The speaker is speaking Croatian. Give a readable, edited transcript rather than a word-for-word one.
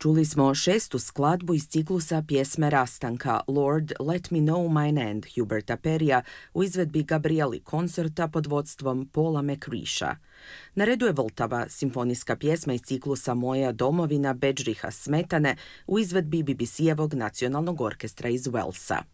Čuli smo šestu skladbu iz ciklusa pjesme rastanka Lord, Let Me Know Mine End Huberta Perrya u izvedbi Gabrieli koncerta pod vodstvom Paula McCreesha. Na redu je Vltava, simfonijska pjesma iz ciklusa Moja domovina Bedžriha Smetane u izvedbi BBC-evog nacionalnog orkestra iz Walesa.